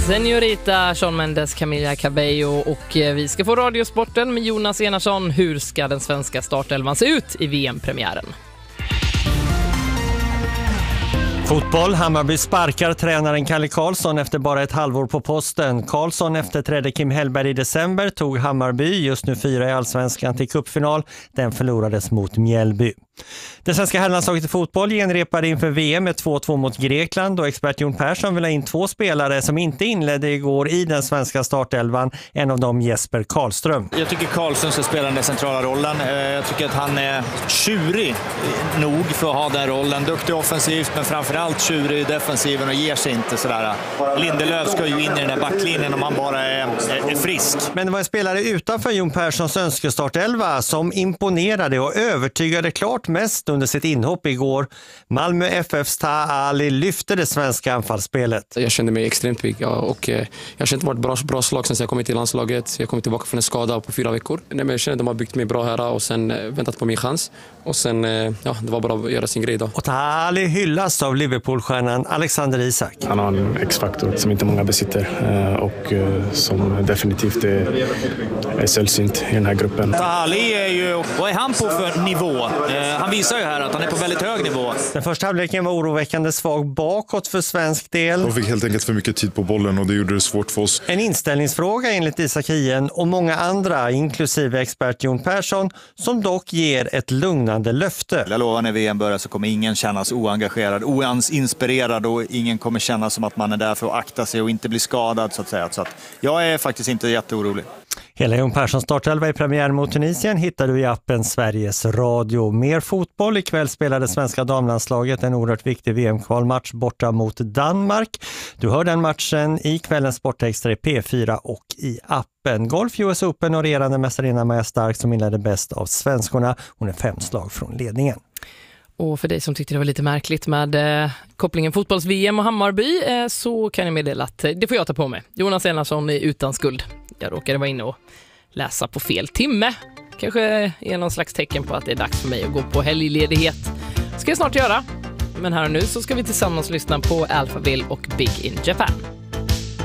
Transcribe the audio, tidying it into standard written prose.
Señorita Shawn Mendes, Camila Cabello och vi ska få radiosporten med Jonas Enarsson. Hur ska den svenska startelvan se ut i VM-premiären? Fotboll. Hammarby sparkar tränaren Kalle Karlsson efter bara ett halvår på posten. Karlsson efterträdde Kim Hellberg i december, tog Hammarby, just nu 4 i Allsvenskan, till cupfinal. Den förlorades mot Mjällby. Det svenska herrlandslaget i fotboll genrepade inför VM med 2-2 mot Grekland och expert Jon Persson vill ha in 2 spelare som inte inledde igår i den svenska startelvan. En av dem Jesper Karlström. Jag tycker Karlström ska spela den centrala rollen. Jag tycker att han är tjurig nog för att ha den rollen. Duktig offensivt men framförallt tjurig i defensiven och ger sig inte sådär. Lindelöf ska ju in i den där backlinjen om han bara är frisk. Men det var en spelare utanför Jon Perssons önskestartelva som imponerade och övertygade klart mest under sitt inhopp igår. Malmö FFs Taha Ali lyfte det svenska anfallsspelet. Jag kände mig extremt pigg och jag kände att det var ett bra slag sen jag kom till landslaget. Jag kom tillbaka från en skada på 4 veckor. Men jag kände att de har byggt mig bra här och sen väntat på min chans. Och sen, det var bara att göra sin grej då. Och Taha Ali hyllas av Liverpool-stjärnan Alexander Isak. Han har en X-faktor som inte många besitter och som definitivt är sällsynt i den här gruppen. Taha Ali är ju, vad är han på för nivå? Han visar ju här att han är på väldigt hög nivå. Den första halvleken var oroväckande svag bakåt för svensk del. De fick helt enkelt för mycket tid på bollen och det gjorde det svårt för oss. En inställningsfråga enligt Isak Hien och många andra, inklusive expert Jon Persson, som dock ger ett lugnande löfte. Jag lovar, när VM börjar så kommer ingen kännas oengagerad, oinspirerad och ingen kommer känna som att man är där för att akta sig och inte bli skadad så att säga. Så att jag är faktiskt inte jätteorolig. Hela Jon Perssons startelva i premiär mot Tunisien hittar du i appen Sveriges Radio. Mer fotboll. Ikväll spelade svenska damlandslaget en oerhört viktig VM-kvalmatch borta mot Danmark. Du hör den matchen i kvällens Sportextra i P4 och i appen. Golf US Open och regerande mästarinna Maja Stark som inledde bäst av svenskorna. Hon är 5 slag från ledningen. Och för dig som tyckte det var lite märkligt med kopplingen fotbolls-VM och Hammarby så kan jag meddela att det får jag ta på mig. Jonas Enarsson är utan skuld. Jag råkade vara inne och läsa på fel timme. Kanske är någon slags tecken på att det är dags för mig att gå på helgledighet. Ska jag snart göra. Men här och nu så ska vi tillsammans lyssna på Alphaville och Big in Japan.